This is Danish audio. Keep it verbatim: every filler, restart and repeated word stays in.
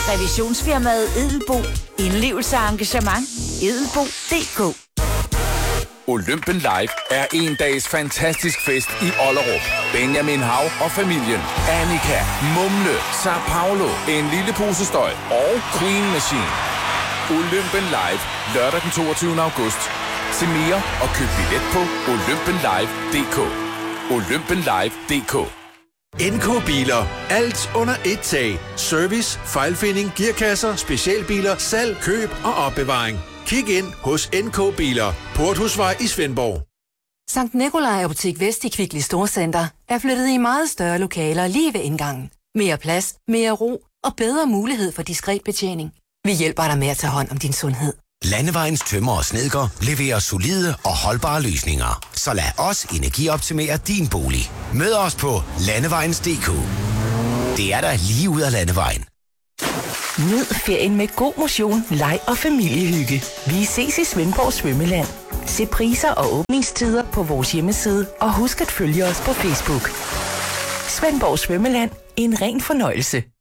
Revisionsfirmaet Edelbo. Indlevelse og engagement. edelbo punktum d k. Olympen Live er en dags fantastisk fest i Ollerup. Benjamin Hav og familien, Annika, Mumle, Sao Paulo, En lille pose støj og Queen Machine. Olympen Live, lørdag den toogtyvende august. Se mere og køb billet på olympen live punktum d k. olympen live punktum d k. N K Biler. Alt under et tag. Service, fejlfinding, gearkasser, specialbiler, salg, køb og opbevaring. Kig ind hos N K Biler. Porthusvej i Svendborg. Sankt Nikolaj Apotek Vest i Kvickly Storcenter er flyttet i meget større lokaler lige ved indgangen. Mere plads, mere ro og bedre mulighed for diskret betjening. Vi hjælper dig med at tage hånd om din sundhed. Landevejens tømmer og snedker leverer solide og holdbare løsninger. Så lad os energioptimere din bolig. Mød os på landevejens punktum d k. Det er der lige ud af landevejen. Nyd ferien med god motion, leg og familiehygge. Vi ses i Svendborg Svømmeland. Se priser og åbningstider på vores hjemmeside, og husk at følge os på Facebook. Svendborg Svømmeland. En ren fornøjelse.